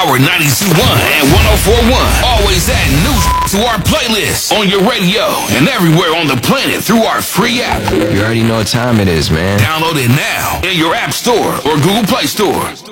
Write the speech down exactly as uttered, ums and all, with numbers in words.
Power ninety-two point one and one oh four point one. Always add new to our playlist on your radio and everywhere on the planet through our free app. You already know what time it is, man. Download it now in your App Store or Google Play Store.